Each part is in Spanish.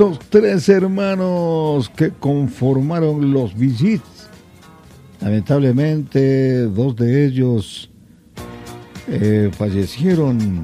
estos tres hermanos que conformaron los Bee Gees. Lamentablemente, dos de ellos fallecieron,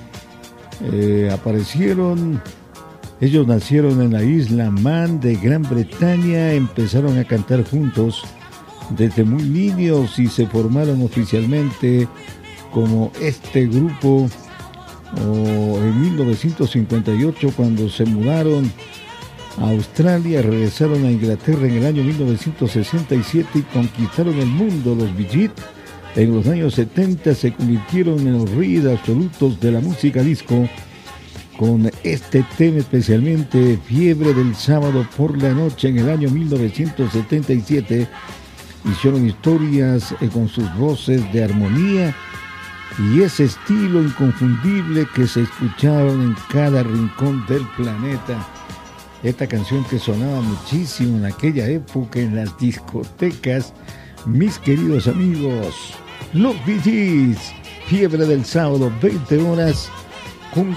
aparecieron. Ellos nacieron en la isla Man de Gran Bretaña, empezaron a cantar juntos desde muy niños y se formaron oficialmente como este grupo en 1958, cuando se mudaron a Australia, regresaron a Inglaterra en el año 1967 y conquistaron el mundo. Los Bee Gees en los años 70 se convirtieron en los reyes absolutos de la música disco con este tema, especialmente Fiebre del Sábado por la Noche. En el año 1977 hicieron historias con sus voces de armonía y ese estilo inconfundible que se escucharon en cada rincón del planeta. Esta canción que sonaba muchísimo en aquella época en las discotecas, mis queridos amigos, los Bee Gees, Fiebre del Sábado, 20 horas con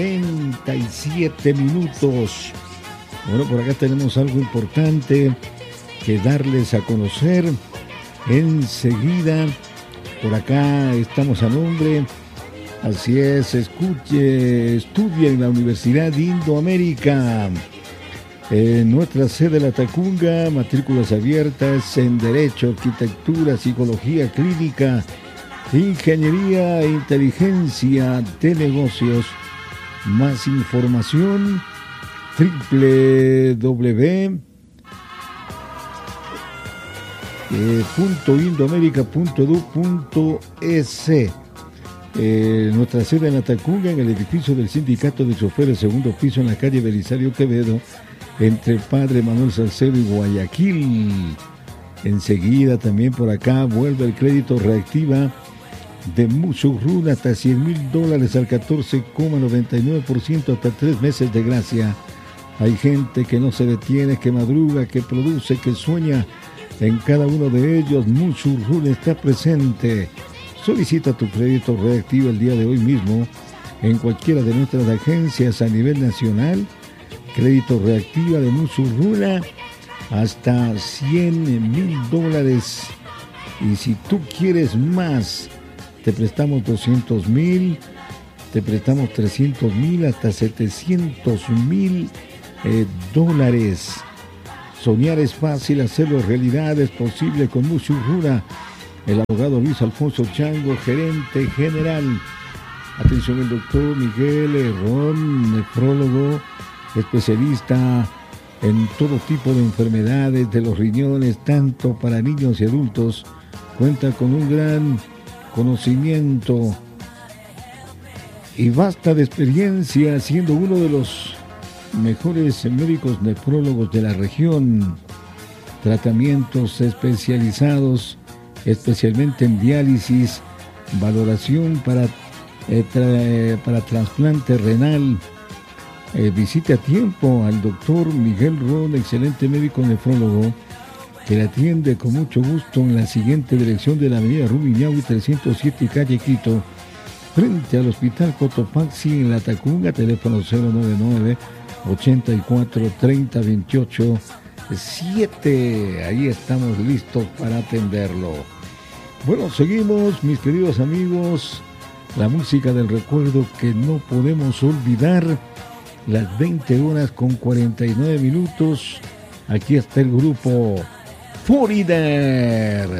47 minutos. Bueno, por acá tenemos algo importante que darles a conocer enseguida. Por acá estamos a nombre, así es, estudia en la Universidad Indoamérica. En nuestra sede La Tacunga, matrículas abiertas en Derecho, Arquitectura, Psicología Clínica, Ingeniería e Inteligencia de Negocios. Más información, www.indoamerica.edu.es. Nuestra sede en La Tacunga, en el edificio del Sindicato de Choferes, segundo piso, en la calle Belisario Quevedo, entre Padre Manuel Salcedo y Guayaquil. Enseguida también por acá vuelve el crédito Reactiva de Musurruna hasta $100,000 al 14,99%, hasta 3 meses de gracia. Hay gente que no se detiene, que madruga, que produce, que sueña. En cada uno de ellos, Musurruna está presente. Solicita tu crédito Reactiva el día de hoy mismo en cualquiera de nuestras agencias a nivel nacional. Crédito Reactiva de Musurruna hasta $100,000. Y si tú quieres más, te prestamos $200,000, te prestamos $300,000, hasta $700,000. Soñar es fácil, hacerlo realidad es posible con Musurruna. El abogado Luis Alfonso Chango, gerente general. Atención, el doctor Miguel Herrón, nefrólogo, especialista en todo tipo de enfermedades de los riñones, tanto para niños y adultos. Cuenta con un gran conocimiento y vasta de experiencia, siendo uno de los mejores médicos nefrólogos de la región. Tratamientos especializados, especialmente en diálisis, valoración para trasplante renal. Visite a tiempo al doctor Miguel Ron, excelente médico nefrólogo, que le atiende con mucho gusto en la siguiente dirección de la avenida Rumiñahui 307, calle Quito, frente al Hospital Cotopaxi, en La Tacunga. Teléfono 099-8430-28-7. Ahí estamos listos para atenderlo. Bueno, seguimos, mis queridos amigos. La música del recuerdo que no podemos olvidar. Las 20 horas con 49 minutos. Aquí está el grupo Foreigner.